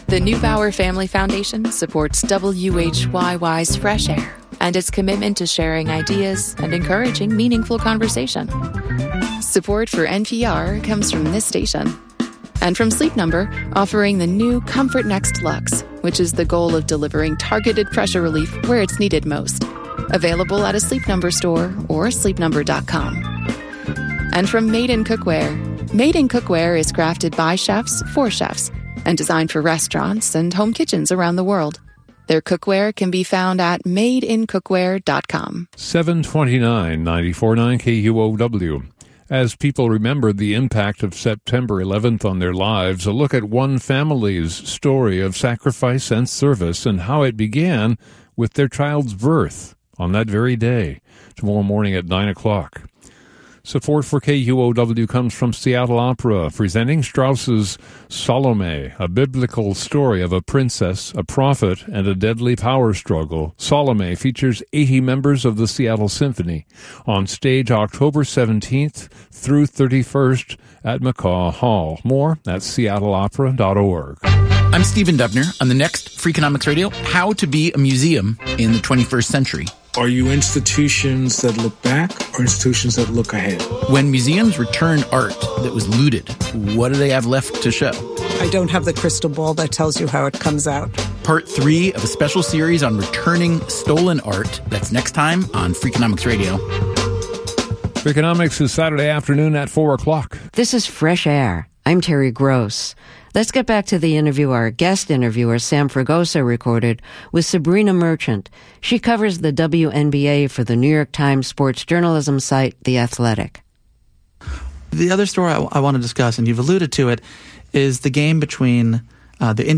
The Neubauer Family Foundation supports WHYY's Fresh Air and its commitment to sharing ideas and encouraging meaningful conversation. Support for NPR comes from this station. And from Sleep Number, offering the new Comfort Next Luxe, which is the goal of delivering targeted pressure relief where it's needed most. Available at a Sleep Number store or sleepnumber.com. And from Made in Cookware. Made in Cookware is crafted by chefs for chefs and designed for restaurants and home kitchens around the world. Their cookware can be found at madeincookware.com. 729 94.9 KUOW. As people remember the impact of September 11th on their lives, a look at one family's story of sacrifice and service and how it began with their child's birth on that very day, tomorrow morning at 9 o'clock. Support for KUOW comes from Seattle Opera, presenting Strauss's Salome, a biblical story of a princess, a prophet, and a deadly power struggle. Salome features 80 members of the Seattle Symphony on stage October 17th through 31st at McCaw Hall. More at seattleopera.org. I'm Stephen Dubner. On the next Freakonomics Radio, how to be a museum in the 21st century. Are you institutions that look back or institutions that look ahead? When museums return art that was looted, what do they have left to show? I don't have the crystal ball that tells you how it comes out. Part 3 of a special series on returning stolen art. That's next time on Freakonomics Radio. Freakonomics is Saturday afternoon at 4 o'clock. This is Fresh Air. I'm Terry Gross. Let's get back to the interview our guest interviewer, Sam Fragoso, recorded with Sabrina Merchant. She covers the WNBA for the New York Times sports journalism site, The Athletic. The other story I want to discuss, and you've alluded to it, is the game between the